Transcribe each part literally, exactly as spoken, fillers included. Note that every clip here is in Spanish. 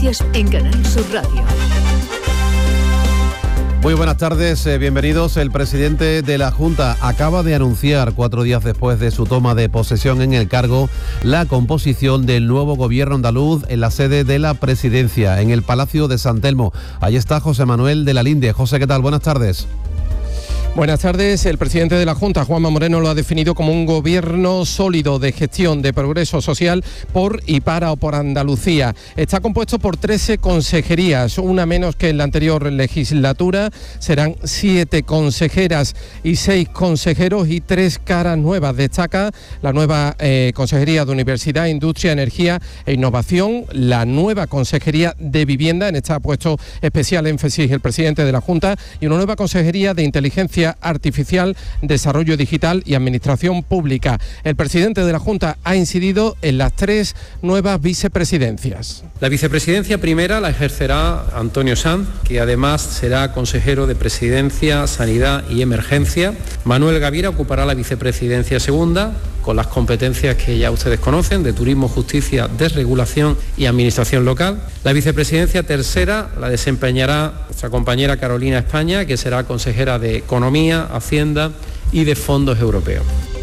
noticias en Canal Sur Radio. Muy buenas tardes, eh, bienvenidos. El presidente de la Junta acaba de anunciar, cuatro días después de su toma de posesión en el cargo, la composición del nuevo gobierno andaluz en la sede de la presidencia, en el Palacio de San Telmo. Ahí está José Manuel de la Linde. José, ¿qué tal? Buenas tardes. Buenas tardes. El presidente de la Junta, Juanma Moreno, lo ha definido como un gobierno sólido de gestión de progreso social por y para o por Andalucía. Está compuesto por trece consejerías, una menos que en la anterior legislatura. Serán siete consejeras y seis consejeros y tres caras nuevas. Destaca la nueva eh, Consejería de Universidad, Industria, Energía e Innovación, la nueva Consejería de Vivienda, en esta ha puesto especial énfasis el presidente de la Junta, y una nueva Consejería de Inteligencia Artificial, Desarrollo Digital y Administración Pública. El presidente de la Junta ha incidido en las tres nuevas vicepresidencias. La vicepresidencia primera la ejercerá Antonio Sanz, que además será consejero de Presidencia, Sanidad y Emergencia. Manuel Gavira ocupará la vicepresidencia segunda, con las competencias que ya ustedes conocen, de Turismo, Justicia, Desregulación y Administración Local. La vicepresidencia tercera la desempeñará nuestra compañera Carolina España, que será consejera de Economía, Hacienda y de Fondos Europeos.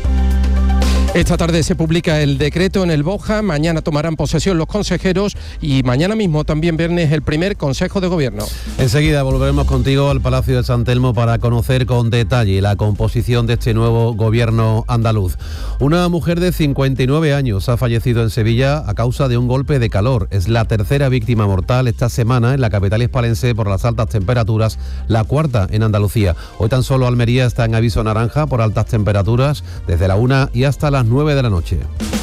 Esta tarde se publica el decreto en el BOJA, mañana tomarán posesión los consejeros y mañana mismo, también viernes, el primer Consejo de Gobierno. Enseguida volveremos contigo al Palacio de San Telmo para conocer con detalle la composición de este nuevo gobierno andaluz. Una mujer de cincuenta y nueve años ha fallecido en Sevilla a causa de un golpe de calor. Es la tercera víctima mortal esta semana en la capital hispalense por las altas temperaturas, la cuarta en Andalucía. Hoy tan solo Almería está en aviso naranja por altas temperaturas desde la una y hasta las nueve de la noche.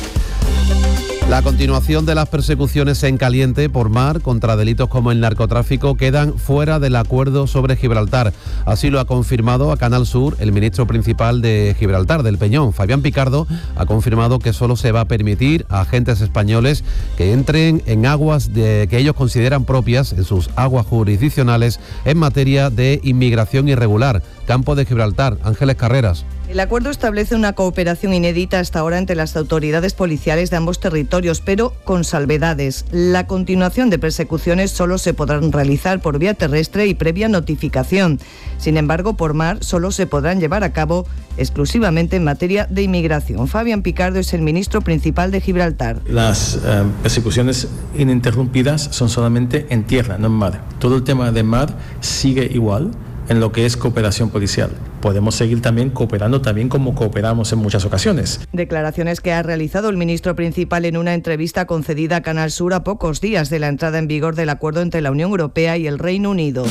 La continuación de las persecuciones en caliente por mar contra delitos como el narcotráfico quedan fuera del acuerdo sobre Gibraltar. Así lo ha confirmado a Canal Sur el ministro principal de Gibraltar, del Peñón, Fabián Picardo. Ha confirmado que solo se va a permitir a agentes españoles que entren en aguas de, que ellos consideran propias en sus aguas jurisdiccionales en materia de inmigración irregular. Campo de Gibraltar, Ángeles Carreras. El acuerdo establece una cooperación inédita hasta ahora entre las autoridades policiales de ambos territorios, pero con salvedades. La continuación de persecuciones solo se podrán realizar por vía terrestre y previa notificación. Sin embargo, por mar solo se podrán llevar a cabo exclusivamente en materia de inmigración. Fabián Picardo es el ministro principal de Gibraltar. Las eh, persecuciones ininterrumpidas son solamente en tierra, no en mar. Todo el tema de mar sigue igual en lo que es cooperación policial. Podemos seguir también cooperando también como cooperamos en muchas ocasiones. Declaraciones que ha realizado el ministro principal en una entrevista concedida a Canal Sur a pocos días de la entrada en vigor del acuerdo entre la Unión Europea y el Reino Unido.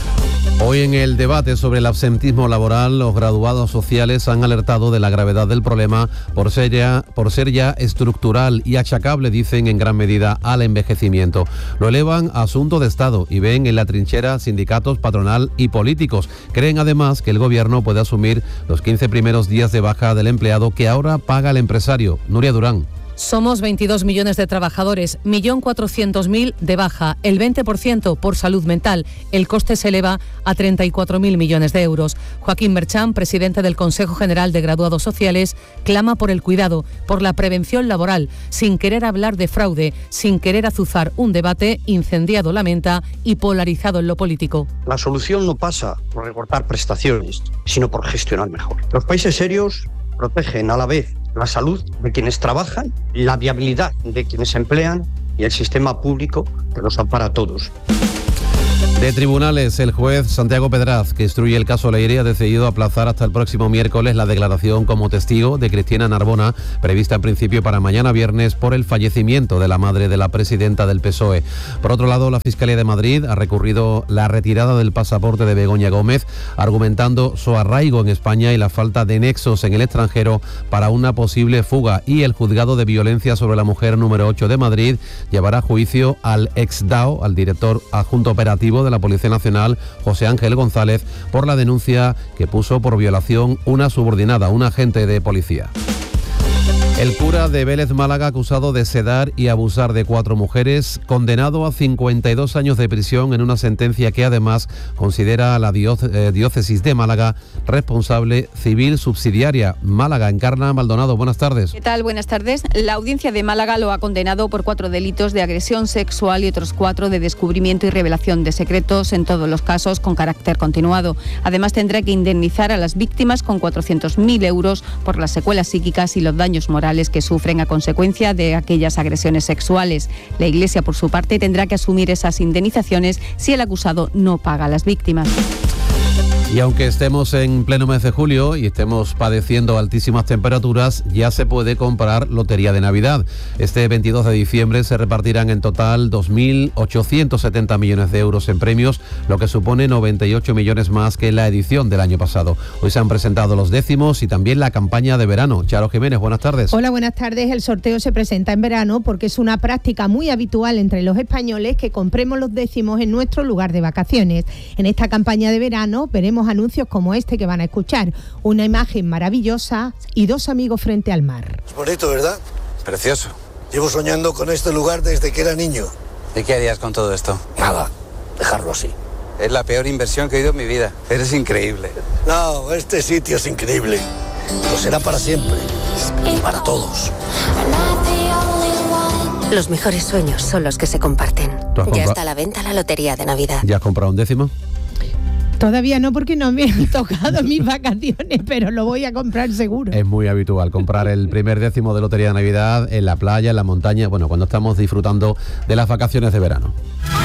Hoy en el debate sobre el absentismo laboral, los graduados sociales han alertado de la gravedad del problema por ser ya, por ser ya estructural y achacable, dicen, en gran medida al envejecimiento. Lo elevan a asunto de Estado y ven en la trinchera sindicatos, patronal y políticos. Creen además que el gobierno puede asumir los quince primeros días de baja del empleado que ahora paga el empresario. Nuria Durán. Somos veintidós millones de trabajadores, un millón cuatrocientos mil de baja, el veinte por ciento por salud mental. El coste se eleva a treinta y cuatro mil millones de euros. Joaquín Merchán, presidente del Consejo General de Graduados Sociales, clama por el cuidado, por la prevención laboral, sin querer hablar de fraude, sin querer azuzar un debate incendiado, lamenta, y polarizado en lo político. La solución no pasa por recortar prestaciones, sino por gestionar mejor. Los países serios protegen a la vez la salud de quienes trabajan, la viabilidad de quienes emplean y el sistema público que los ampara a todos. De tribunales, el juez Santiago Pedraz, que instruye el caso Leire, ha decidido aplazar hasta el próximo miércoles la declaración como testigo de Cristina Narbona, prevista en principio para mañana viernes por el fallecimiento de la madre de la presidenta del P S O E. Por otro lado, la Fiscalía de Madrid ha recurrido la retirada del pasaporte de Begoña Gómez, argumentando su arraigo en España y la falta de nexos en el extranjero para una posible fuga. Y el Juzgado de Violencia sobre la Mujer número ocho de Madrid llevará a juicio al ex D A O, al director adjunto operativo de de la Policía Nacional, José Ángel González, por la denuncia que puso por violación una subordinada, un agente de policía. El cura de Vélez Málaga, acusado de sedar y abusar de cuatro mujeres, condenado a cincuenta y dos años de prisión en una sentencia que además considera a la diócesis de Málaga responsable civil subsidiaria. Málaga, Encarna Maldonado, buenas tardes. ¿Qué tal? Buenas tardes. La audiencia de Málaga lo ha condenado por cuatro delitos de agresión sexual y otros cuatro de descubrimiento y revelación de secretos, en todos los casos con carácter continuado. Además, tendrá que indemnizar a las víctimas con cuatrocientos mil euros por las secuelas psíquicas y los daños morales que sufren a consecuencia de aquellas agresiones sexuales. La Iglesia, por su parte, tendrá que asumir esas indemnizaciones si el acusado no paga a las víctimas. Y aunque estemos en pleno mes de julio y estemos padeciendo altísimas temperaturas, ya se puede comprar Lotería de Navidad. Este veintidós de diciembre se repartirán en total dos mil ochocientos setenta millones de euros en premios, lo que supone noventa y ocho millones más que la edición del año pasado. Hoy se han presentado los décimos y también la campaña de verano. Charo Jiménez, buenas tardes. Hola, buenas tardes. El sorteo se presenta en verano porque es una práctica muy habitual entre los españoles que compremos los décimos en nuestro lugar de vacaciones. En esta campaña de verano veremos anuncios como este que van a escuchar, una imagen maravillosa y dos amigos frente al mar. Es bonito, ¿verdad? Precioso. Llevo soñando con este lugar desde que era niño. ¿Y qué harías con todo esto? Nada, dejarlo así. Es la peor inversión que he oído en mi vida. Eres increíble. No, este sitio es increíble. Lo será para siempre. Y para todos. Los mejores sueños son los que se comparten. Ya está a la venta la Lotería de Navidad. ¿Ya has comprado un décimo? Todavía no, porque no me han tocado mis vacaciones, pero lo voy a comprar seguro. Es muy habitual comprar el primer décimo de Lotería de Navidad en la playa, en la montaña, bueno, cuando estamos disfrutando de las vacaciones de verano.